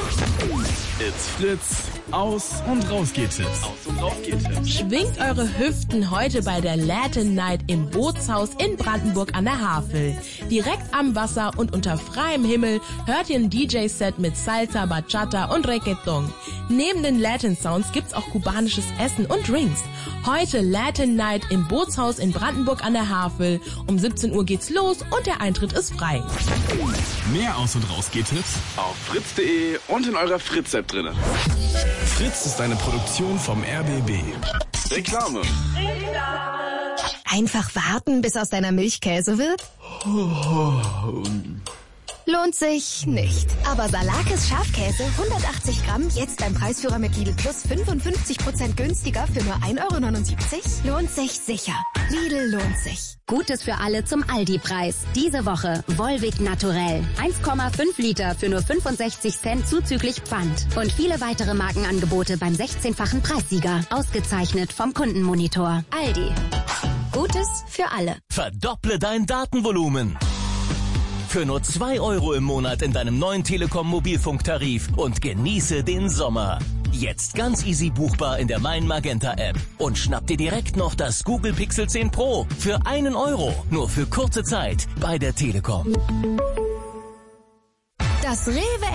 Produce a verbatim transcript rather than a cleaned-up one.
It's Fritz. Aus und raus geht Tipps. Aus und raus geht Tipps. Schwingt eure Hüften heute bei der Latin Night im Bootshaus in Brandenburg an der Havel. Direkt am Wasser und unter freiem Himmel hört ihr ein D J-Set mit Salsa, Bachata und Reggaeton. Neben den Latin Sounds gibt's auch kubanisches Essen und Drinks. Heute Latin Night im Bootshaus in Brandenburg an der Havel. Um siebzehn Uhr geht's los und der Eintritt ist frei. Mehr Aus und raus geht Tipps auf fritz punkt de und in eurer Fritz-App drin. Fritz ist eine Produktion vom R B B. Reklame. Einfach warten, bis aus deiner Milch Käse wird? Lohnt sich nicht. Aber Salakis Schafkäse, hundertachtzig Gramm, jetzt beim Preisführer mit Lidl Plus fünfundfünfzig Prozent günstiger für nur ein Euro neunundsiebzig. Lohnt sich sicher. Lidl lohnt sich. Gutes für alle zum Aldi-Preis. Diese Woche Volvic Naturell. eins Komma fünf Liter für nur fünfundsechzig Cent zuzüglich Pfand. Und viele weitere Markenangebote beim sechzehnfachen Preissieger. Ausgezeichnet vom Kundenmonitor. Aldi. Gutes für alle. Verdopple dein Datenvolumen. Für nur zwei Euro im Monat in deinem neuen Telekom-Mobilfunktarif und genieße den Sommer. Jetzt ganz easy buchbar in der Mein Magenta App. Und schnapp dir direkt noch das Google Pixel zehn Pro für einen Euro. Nur für kurze Zeit bei der Telekom. Das Rewe